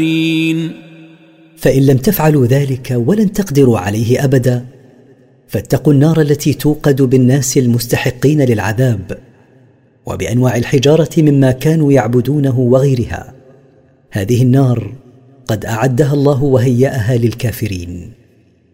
فإن لم تفعلوا ذلك ولن تقدروا عليه أبدا، فاتقوا النار التي توقد بالناس المستحقين للعذاب، وبأنواع الحجارة مما كانوا يعبدونه وغيرها. هذه النار قد أعدها الله وهيأها للكافرين.